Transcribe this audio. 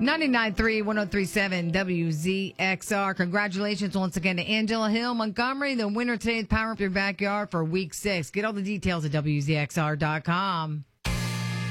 99.3, 103.7 WZXR. Congratulations once again to Angela Hill Montgomery, the winner today of Power Up Your Backyard for Week 6. Get all the details at WZXR.com.